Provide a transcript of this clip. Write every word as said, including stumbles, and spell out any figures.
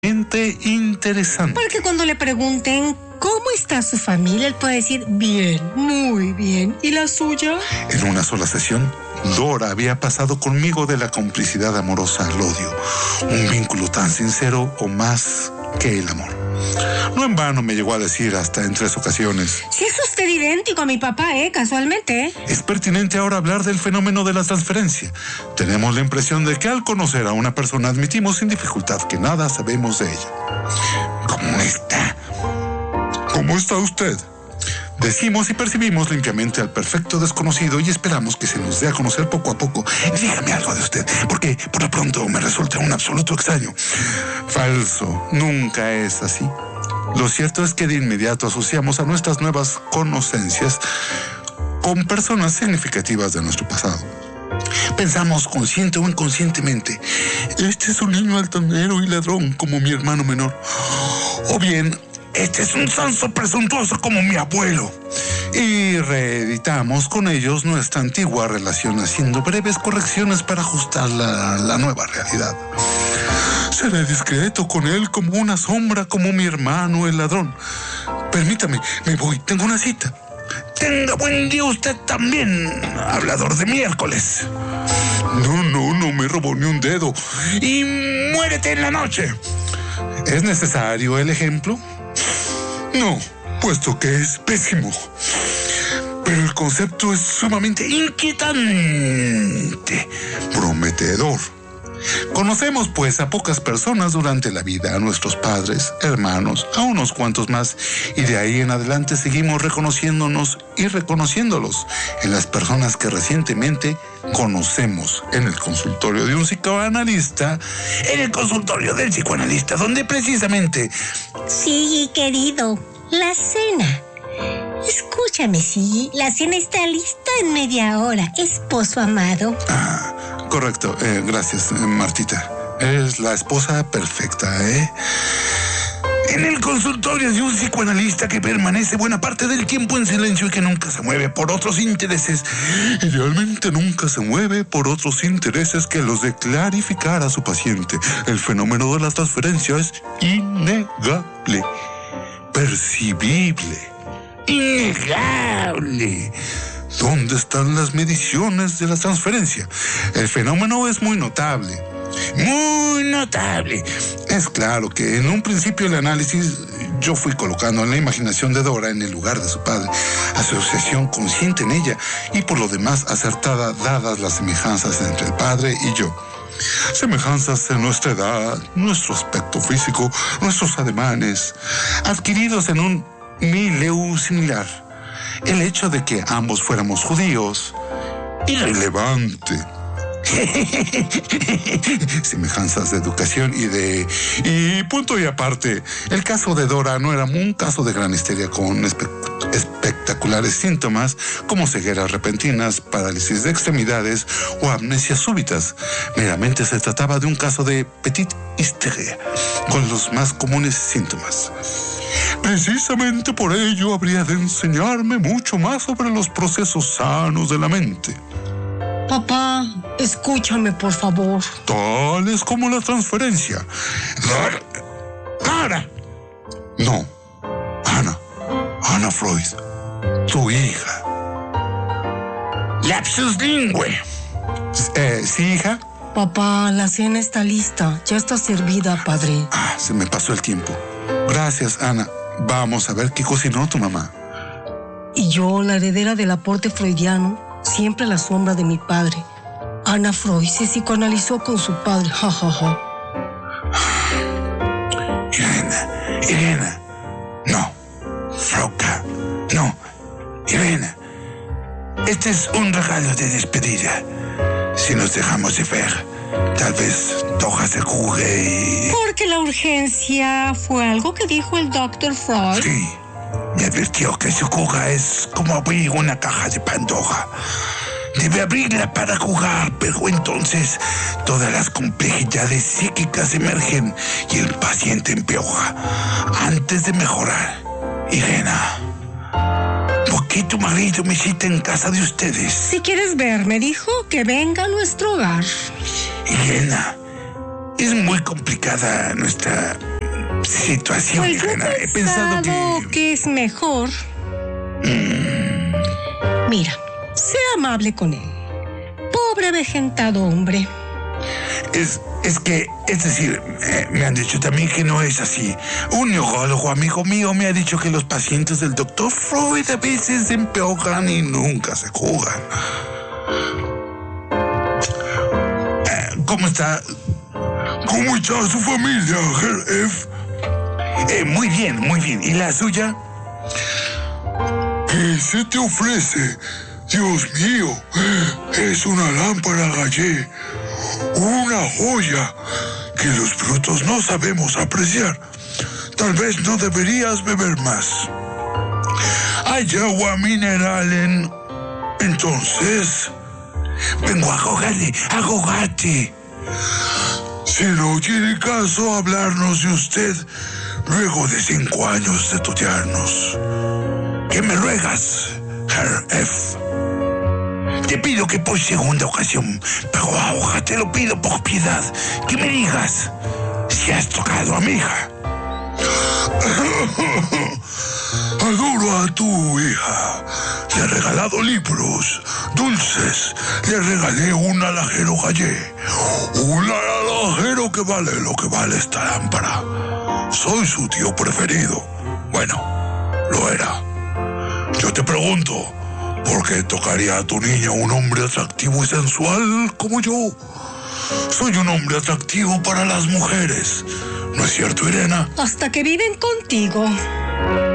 Interesante. Porque cuando le pregunten cómo está su familia, él puede decir bien, muy bien. ¿Y la suya? En una sola sesión, Dora había pasado conmigo de la complicidad amorosa al odio, un vínculo tan sincero o más que el amor. No en vano me llegó a decir hasta en tres ocasiones: si es usted idéntico a mi papá, ¿eh? Casualmente. Es pertinente ahora hablar del fenómeno de la transferencia. Tenemos la impresión de que al conocer a una persona admitimos sin dificultad que nada sabemos de ella. ¿Cómo está? ¿Cómo está usted? Decimos y percibimos limpiamente al perfecto desconocido y esperamos que se nos dé a conocer poco a poco. Dígame algo de usted, porque por lo pronto me resulta un absoluto extraño. Falso, nunca es así. Lo cierto es que de inmediato asociamos a nuestras nuevas conocencias con personas significativas de nuestro pasado. Pensamos consciente o inconscientemente: este es un niño altanero y ladrón como mi hermano menor. O bien, este es un sonso presuntuoso como mi abuelo. Y reeditamos con ellos nuestra antigua relación, haciendo breves correcciones para ajustarla a la nueva realidad. Seré discreto con él como una sombra, como mi hermano el ladrón. Permítame, me voy, tengo una cita. Tenga buen día usted también, hablador de miércoles. No, no, no me robó ni un dedo. Y muérete en la noche. ¿Es necesario el ejemplo? No, puesto que es pésimo. Pero el concepto es sumamente inquietante, prometedor. Conocemos, pues, a pocas personas durante la vida, a nuestros padres, hermanos, a unos cuantos más, y de ahí en adelante seguimos reconociéndonos y reconociéndolos en las personas que recientemente conocemos en el consultorio de un psicoanalista, en el consultorio del psicoanalista, donde precisamente... Sí, querido, la cena. Escúchame, sí, la cena está lista en media hora, esposo amado. Ah, correcto, eh, gracias, Martita. Eres la esposa perfecta, ¿eh? En el consultorio de un psicoanalista que permanece buena parte del tiempo en silencio y que nunca se mueve por otros intereses. Idealmente nunca se mueve por otros intereses que los de clarificar a su paciente. El fenómeno de la transferencia es innegable, percibible, innegable. ¿Dónde están las mediciones de la transferencia? El fenómeno es muy notable. Muy notable. Es claro que en un principio el análisis yo fui colocando en la imaginación de Dora en el lugar de su padre, asociación consciente en ella y por lo demás acertada dadas las semejanzas entre el padre y yo. Semejanzas en nuestra edad, nuestro aspecto físico, nuestros ademanes, adquiridos en un milieu similar. El hecho de que ambos fuéramos judíos, irrelevante. Semejanzas de educación y de... Y punto y aparte, el caso de Dora no era un caso de gran histeria con espe espectaculares síntomas como cegueras repentinas, parálisis de extremidades o amnesias súbitas. Meramente se trataba de un caso de petite hystérie con los más comunes síntomas. Precisamente por ello habría de enseñarme mucho más sobre los procesos sanos de la mente. Papá, escúchame, por favor. Tales como la transferencia. Dora. No. Ana. Ana Freud. Tu hija. Lapsus lingüe. Eh, ¿sí, hija? Papá, la cena está lista. Ya está servida, padre. Ah, se me pasó el tiempo. Gracias, Ana. Vamos a ver qué cocinó tu mamá. Y yo, la heredera del aporte freudiano, siempre a la sombra de mi padre. Ana Freud se psicoanalizó con su padre, jajaja. Irena, Irena, no. Frauka, no. Irena, este es un regalo de despedida. Si nos dejamos de ver, tal vez Toja se jugue y... Porque la urgencia fue algo que dijo el doctor Freud. Sí, me advirtió que su juga es como abrir una caja de Pandora. Debe abrirla para jugar, pero entonces todas las complejidades psíquicas emergen y el paciente empeora antes de mejorar. Irena, ¿por qué tu marido me cita en casa de ustedes? Si quieres verme, dijo que venga a nuestro hogar. Irena, es muy complicada nuestra situación, Pues yo Irena. he He pensado que... que es mejor. Mm, Mira, sea amable con él. Pobre avejentado hombre. es, es que, es decir, eh, me han dicho también que no es así. Un neurólogo amigo mío me ha dicho que los pacientes del doctor Freud a veces empeoran y nunca se curan. Eh, ¿Cómo está? ¿Cómo está su familia, Herr F? Eh, muy bien, muy bien. ¿Y la suya? ¿Qué se te ofrece? Dios mío, es una lámpara Gallé, una joya que los brutos no sabemos apreciar. Tal vez no deberías beber más. Hay agua mineral en... Entonces... Vengo a ahogarle, a ahogarte. Si no tiene caso hablarnos de usted luego de cinco años de estudiarnos. ¿Qué me ruegas, Herr F? Te pido que por segunda ocasión, pero ahora te lo pido por piedad, que me digas si has tocado a mi hija. Adoro a tu hija. Le he regalado libros, dulces. Le regalé un alajero Gallé. Un alajero que vale lo que vale esta lámpara. Soy su tío preferido. Bueno, lo era. Yo te pregunto, ¿por qué tocaría a tu niña un hombre atractivo y sensual como yo? Soy un hombre atractivo para las mujeres. ¿No es cierto, Irena? Hasta que viven contigo.